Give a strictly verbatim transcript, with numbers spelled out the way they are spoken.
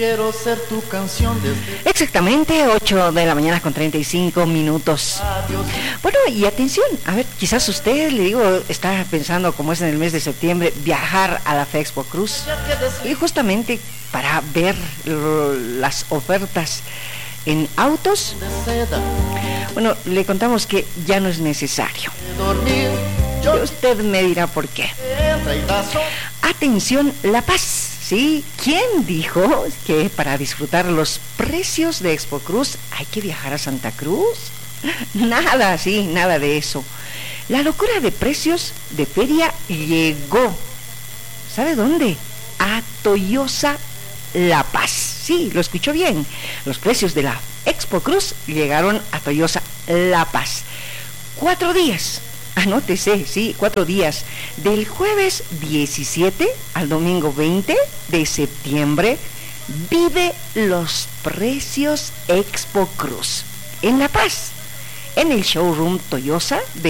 Quiero ser tu canción desde... Exactamente, ocho de la mañana con treinta y cinco minutos. Adiós. Bueno, y atención, a ver, quizás usted, le digo, está pensando, como es en el mes de septiembre, viajar a la Fexpo Cruz. Y justamente para ver lo, las ofertas en autos, De seda, bueno, le contamos que ya no es necesario. de dormir, Y yo usted me dirá por qué. entra y da sol. Atención, La Paz. ¿Sí? ¿Quién dijo que para disfrutar los precios de Expo Cruz hay que viajar a Santa Cruz? Nada, sí, nada de eso. La locura de precios de feria llegó. ¿Sabe dónde? A Toyosa, La Paz. Sí, lo escuchó bien. Los precios de la Expo Cruz llegaron a Toyosa, La Paz. Cuatro días. Anótese, sí, cuatro días, del jueves diecisiete al domingo veinte de septiembre, vive los precios Expo Cruz en La Paz, en el showroom Toyosa de